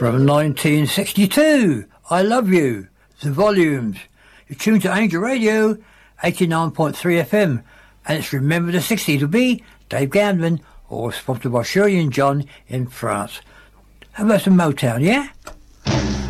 From 1962, I Love You, The Volumes. You're tuned to Angel Radio, 89.3 FM, and it's Remember the 60s to be Dave Gandman, or sponsored by Shirley and John in France. How about some Motown, yeah?